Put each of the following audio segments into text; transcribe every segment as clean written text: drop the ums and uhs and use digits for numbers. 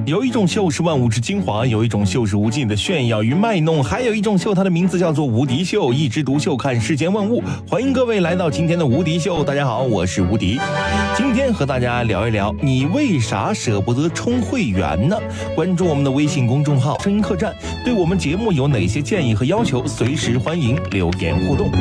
有一种秀是万物之精华，有一种秀是无尽的炫耀与卖弄，还有一种秀，它的名字叫做无敌秀，一枝独秀看世间万物。欢迎各位来到今天的无敌秀，大家好，我是无敌。今天和大家聊一聊，你为啥舍不得充会员呢？关注我们的微信公众号声音客栈，对我们节目有哪些建议和要求，随时欢迎留言互动。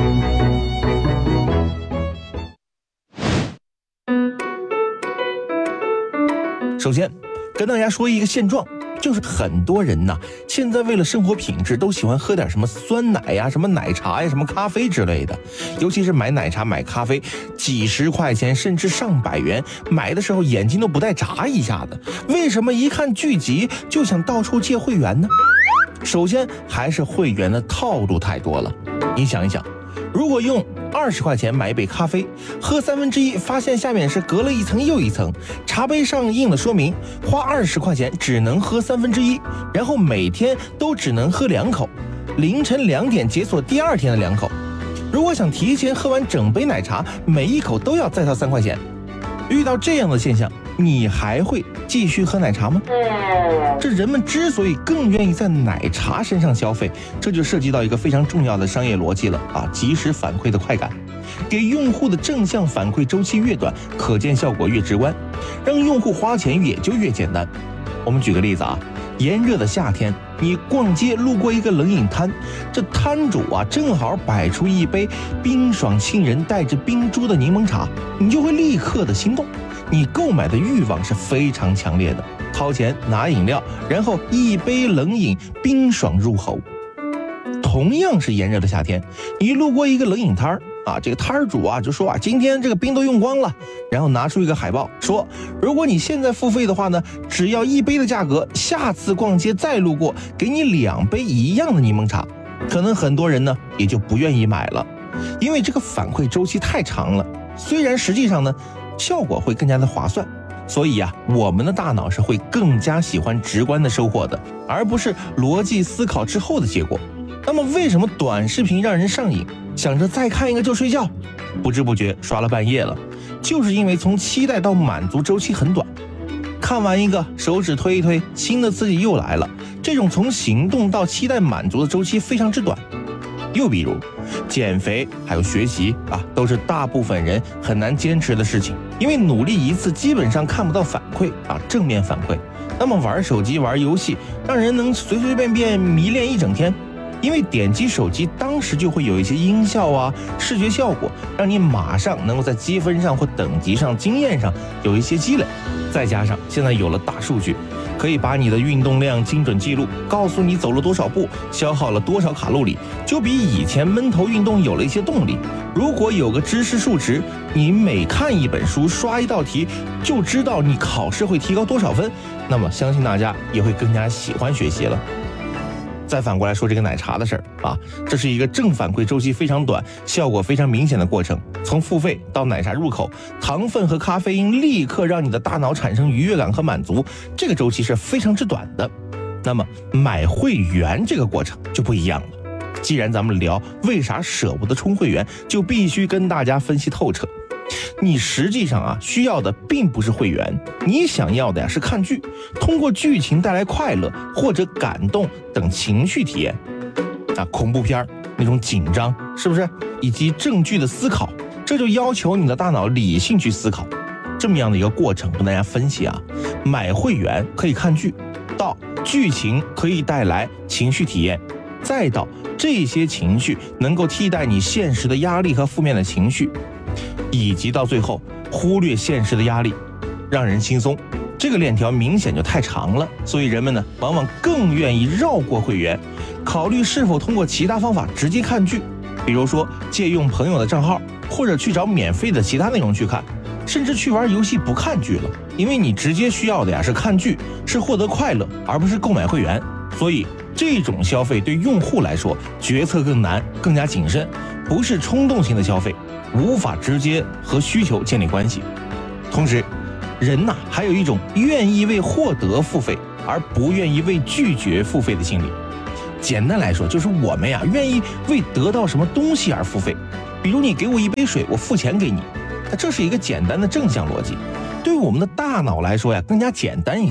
首先跟大家说一个现状，就是很多人呢，现在为了生活品质都喜欢喝点什么酸奶呀、什么奶茶呀、什么咖啡之类的，尤其是买奶茶买咖啡几十块钱甚至上百元，买的时候眼睛都不带眨一下的。为什么一看剧集就想到处借会员呢？首先还是会员的套路太多了。你想一想，如果用20块钱买一杯咖啡，喝1/3，发现下面是隔了一层又一层，茶杯上印了说明，花20块钱只能喝1/3，然后每天都只能喝2口，凌晨2点解锁第二天的2口。如果想提前喝完整杯奶茶，每一口都要再掏3块钱。遇到这样的现象，你还会继续喝奶茶吗？这人们之所以更愿意在奶茶身上消费，这就涉及到一个非常重要的商业逻辑了啊！及时反馈的快感，给用户的正向反馈周期越短，可见效果越直观，让用户花钱也就越简单。我们举个例子啊，炎热的夏天，你逛街路过一个冷饮摊，这摊主啊正好摆出一杯冰爽沁人带着冰珠的柠檬茶，你就会立刻的心动，你购买的欲望是非常强烈的，掏钱拿饮料，然后一杯冷饮冰爽入喉。同样是炎热的夏天，你路过一个冷饮摊儿啊，这个摊主啊就说啊，今天这个冰都用光了，然后拿出一个海报说，如果你现在付费的话呢，只要1杯的价格，下次逛街再路过给你2杯一样的柠檬茶。可能很多人呢也就不愿意买了，因为这个反馈周期太长了，虽然实际上呢效果会更加的划算，所以啊，我们的大脑是会更加喜欢直观的收获的，而不是逻辑思考之后的结果。那么为什么短视频让人上瘾，想着再看一个就睡觉，不知不觉刷了半夜了？就是因为从期待到满足周期很短，看完一个手指推一推，新的刺激又来了，这种从行动到期待满足的周期非常之短。又比如减肥还有学习啊，都是大部分人很难坚持的事情，因为努力一次基本上看不到反馈啊，正面反馈。那么玩手机玩游戏让人能随随便便迷恋一整天，因为点击手机当时就会有一些音效啊、视觉效果，让你马上能够在积分上或等级上、经验上有一些积累。再加上现在有了大数据，可以把你的运动量精准记录，告诉你走了多少步，消耗了多少卡路里，就比以前闷头运动有了一些动力。如果有个知识数值，你每看一本书、刷一道题，就知道你考试会提高多少分，那么相信大家也会更加喜欢学习了。再反过来说这个奶茶的事儿啊，这是一个正反馈周期非常短、效果非常明显的过程。从付费到奶茶入口，糖分和咖啡因立刻让你的大脑产生愉悦感和满足，这个周期是非常之短的。那么买会员这个过程就不一样了。既然咱们聊为啥舍不得充会员，就必须跟大家分析透彻。你实际上啊需要的并不是会员，你想要的呀是看剧，通过剧情带来快乐或者感动等情绪体验啊，恐怖片那种紧张是不是，以及正剧的思考，这就要求你的大脑理性去思考。这么样的一个过程跟大家分析啊，买会员可以看剧，到剧情可以带来情绪体验，再到这些情绪能够替代你现实的压力和负面的情绪，以及到最后忽略现实的压力，让人轻松。这个链条明显就太长了，所以人们呢往往更愿意绕过会员，考虑是否通过其他方法直接看剧，比如说借用朋友的账号，或者去找免费的其他内容去看，甚至去玩游戏不看剧了，因为你直接需要的呀是看剧，是获得快乐，而不是购买会员。所以这种消费对用户来说决策更难，更加谨慎，不是冲动性的消费，无法直接和需求建立关系。同时人呐还有一种愿意为获得付费而不愿意为拒绝付费的心理。简单来说就是我们呀愿意为得到什么东西而付费，比如你给我一杯水，我付钱给你，这是一个简单的正向逻辑，对我们的大脑来说呀更加简单一些。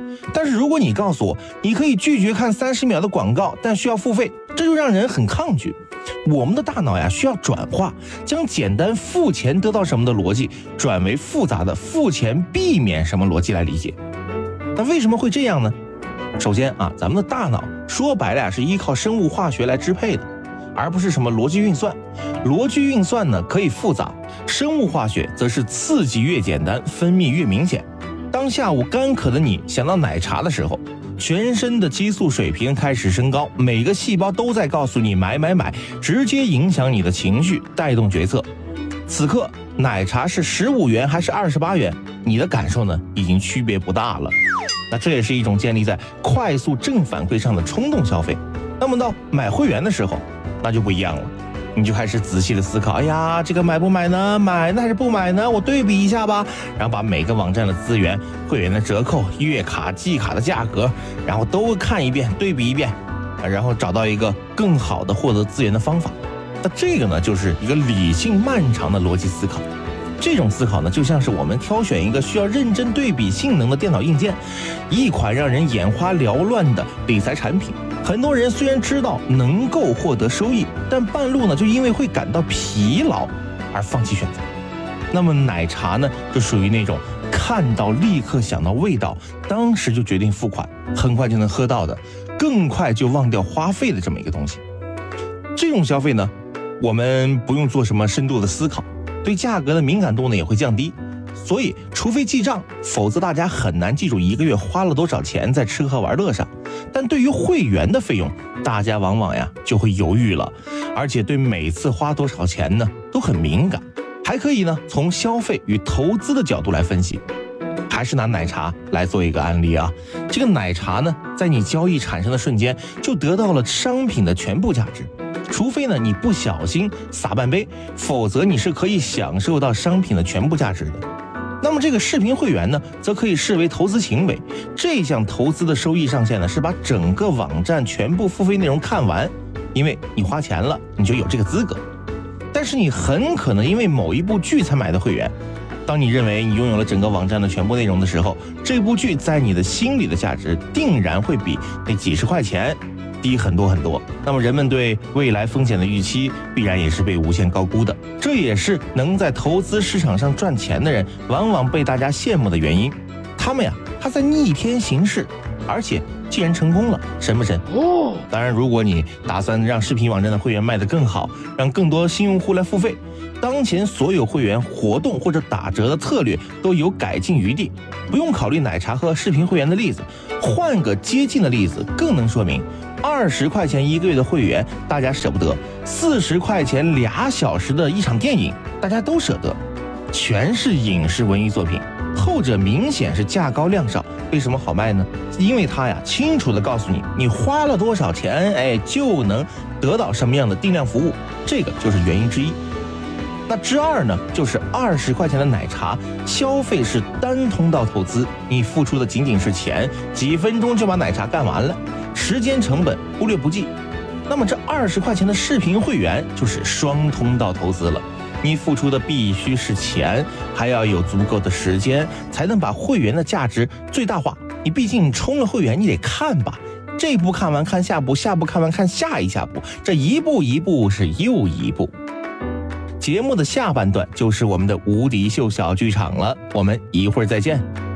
但是如果你告诉我你可以拒绝看30秒的广告，但需要付费，这就让人很抗拒。我们的大脑呀需要转化，将简单付钱得到什么的逻辑转为复杂的付钱避免什么逻辑来理解。那为什么会这样呢？首先啊，咱们的大脑说白了是依靠生物化学来支配的，而不是什么逻辑运算。逻辑运算呢可以复杂，生物化学则是刺激越简单，分泌越明显。当下午干渴的你想到奶茶的时候，全身的激素水平开始升高，每个细胞都在告诉你买买买，直接影响你的情绪，带动决策。此刻奶茶是15元还是28元，你的感受呢已经区别不大了。那这也是一种建立在快速正反馈上的冲动消费。那么到买会员的时候，那就不一样了，你就开始仔细的思考，哎呀，这个买不买呢？买呢还是不买呢？我对比一下吧，然后把每个网站的资源、会员的折扣、月卡、季卡的价格，然后都看一遍，对比一遍，然后找到一个更好的获得资源的方法。那这个呢，就是一个理性漫长的逻辑思考。这种思考呢，就像是我们挑选一个需要认真对比性能的电脑硬件，一款让人眼花缭乱的理财产品。很多人虽然知道能够获得收益，但半路呢就因为会感到疲劳而放弃选择。那么奶茶呢，就属于那种看到立刻想到味道，当时就决定付款，很快就能喝到的，更快就忘掉花费的这么一个东西。这种消费呢，我们不用做什么深度的思考，对价格的敏感度呢也会降低。所以除非记账，否则大家很难记住一个月花了多少钱在吃喝玩乐上。但对于会员的费用，大家往往呀就会犹豫了，而且对每次花多少钱呢都很敏感。还可以呢从消费与投资的角度来分析。还是拿奶茶来做一个案例啊，这个奶茶呢在你交易产生的瞬间就得到了商品的全部价值，除非呢你不小心洒半杯，否则你是可以享受到商品的全部价值的。那么这个视频会员呢，则可以视为投资行为。这项投资的收益上限呢，是把整个网站全部付费内容看完，因为你花钱了，你就有这个资格。但是你很可能因为某一部剧才买的会员，当你认为你拥有了整个网站的全部内容的时候，这部剧在你的心里的价值定然会比那几十块钱低很多很多。那么人们对未来风险的预期必然也是被无限高估的，这也是能在投资市场上赚钱的人往往被大家羡慕的原因。他们呀，他在逆天行事，而且既然成功了，神不神？当然，如果你打算让视频网站的会员卖得更好，让更多新用户来付费，当前所有会员活动或者打折的策略都有改进余地。不用考虑奶茶和视频会员的例子，换个接近的例子更能说明，20块钱1个月的会员大家舍不得，40块钱2小时的一场电影大家都舍得，全是影视文艺作品，后者明显是价高量少。为什么好卖呢？因为它呀清楚地告诉你，你花了多少钱，就能得到什么样的定量服务，这个就是原因之一。那之二呢，就是20块钱的奶茶，消费是单通道投资，你付出的仅仅是钱，几分钟就把奶茶干完了，时间成本忽略不计。那么这20块钱的视频会员就是双通道投资了，你付出的必须是钱，还要有足够的时间，才能把会员的价值最大化。你毕竟充了会员，你得看吧，这部看完看下部，下部看完看下一下部，这一步一步是又一步。节目的下半段就是我们的无敌秀小剧场了，我们一会儿再见。